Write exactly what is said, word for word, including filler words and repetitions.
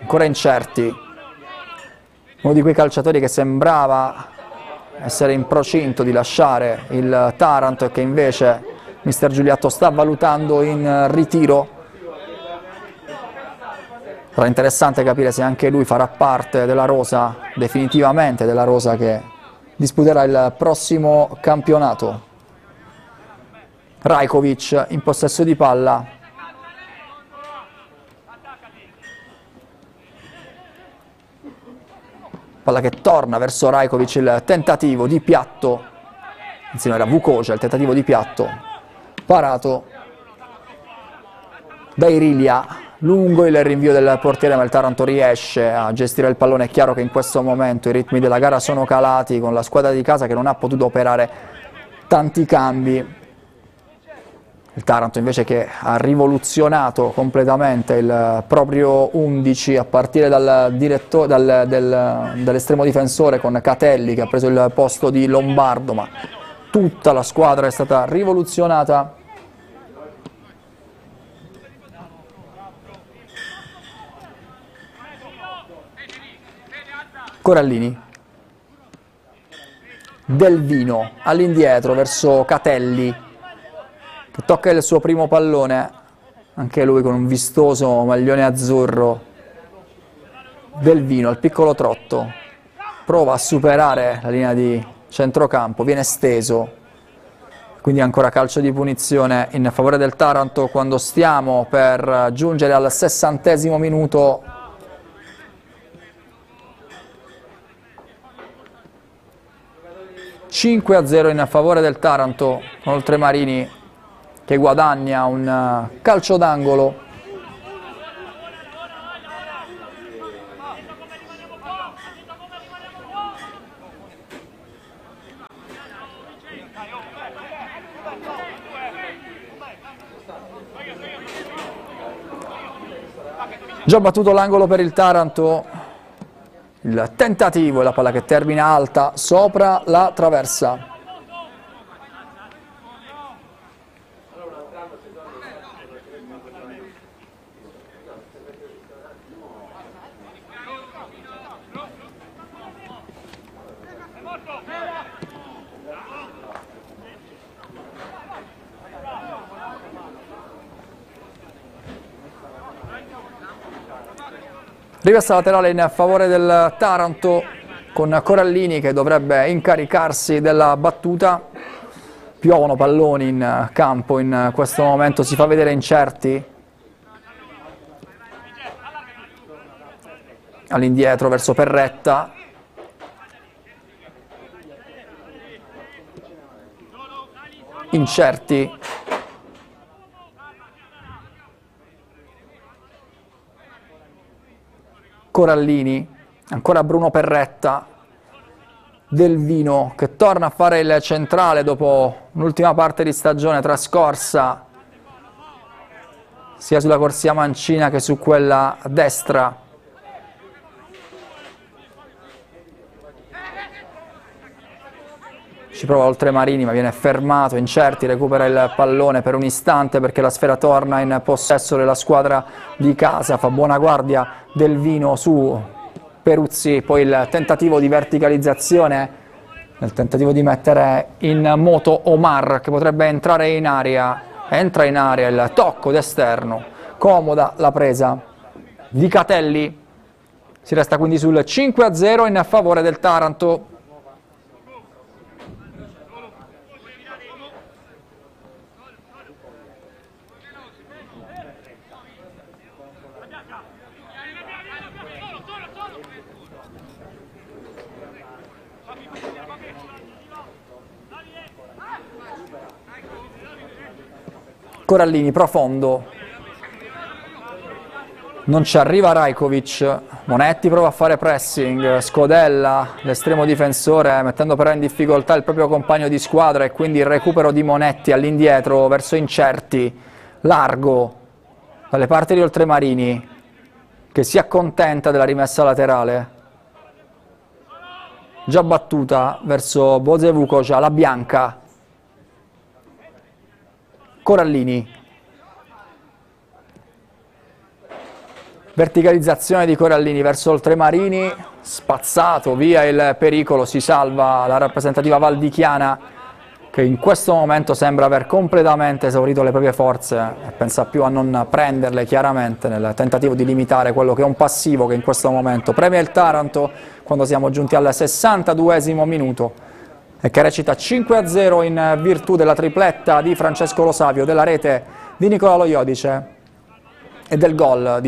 ancora incerti. Uno di quei calciatori che sembrava essere in procinto di lasciare il Taranto e che invece mister Giuliatto sta valutando in ritiro. Sarà interessante capire se anche lui farà parte della rosa, definitivamente della rosa che disputerà il prossimo campionato. Rajkovic in possesso di palla. Palla che torna verso Rajkovic, il tentativo di piatto, anzi no, era Vukoja, il tentativo di piatto, parato da Irilia, lungo il rinvio del portiere ma il Taranto riesce a gestire il pallone. È chiaro che in questo momento i ritmi della gara sono calati con la squadra di casa che non ha potuto operare tanti cambi. Il Taranto invece che ha rivoluzionato completamente il proprio undici a partire dal diretto, dal, del, dall'estremo difensore con Catelli che ha preso il posto di Lombardo, ma tutta la squadra è stata rivoluzionata. Corallini, Del Vino all'indietro verso Catelli, che tocca il suo primo pallone, anche lui con un vistoso maglione azzurro. Del Vino al piccolo trotto, prova a superare la linea di centrocampo, viene steso, quindi ancora calcio di punizione in favore del Taranto quando stiamo per giungere al sessantesimo minuto. cinque a zero in favore del Taranto, con Oltremarini che guadagna un calcio d'angolo. Già battuto l'angolo per il Taranto, il tentativo e la palla che termina alta sopra la traversa. Rimessa laterale in favore del Taranto con Corallini che dovrebbe incaricarsi della battuta. Piovono palloni in campo in questo momento, si fa vedere incerti. All'indietro verso Perretta. Incerti. Corallini, ancora Bruno Perretta, Del Vino che torna a fare il centrale dopo un'ultima parte di stagione trascorsa sia sulla corsia mancina che su quella destra. Ci prova Oltremarini ma viene fermato, Incerti recupera il pallone per un istante perché la sfera torna in possesso della squadra di casa, fa buona guardia Del Vino su Peruzzi, poi il tentativo di verticalizzazione, il tentativo di mettere in moto Omar che potrebbe entrare in area, entra in area, il tocco d'esterno, comoda la presa di Catelli, si resta quindi sul cinque a zero in favore del Taranto. Corallini profondo, non ci arriva Rajkovic, Monetti prova a fare pressing, Scodella, l'estremo difensore, mettendo però in difficoltà il proprio compagno di squadra e quindi il recupero di Monetti all'indietro verso Incerti, largo dalle parti di Oltremarini che si accontenta della rimessa laterale, già battuta verso Boze Vukoja, la bianca. Corallini, Verticalizzazione di Corallini verso Oltremarini, spazzato via il pericolo, si salva la rappresentativa valdichiana che in questo momento sembra aver completamente esaurito le proprie forze e pensa più a non prenderle chiaramente nel tentativo di limitare quello che è un passivo che in questo momento premia il Taranto quando siamo giunti al sessantaduesimo minuto e che recita cinque a zero in virtù della tripletta di Francesco Lo Savio, della rete di Nicola Lo Iodice e del gol di